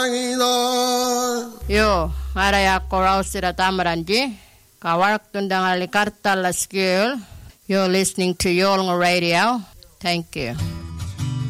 Yo, araya korausira tamaranji. Kawarak tundang ali kartal la skill. You're listening to Yolnga Radio. Thank you.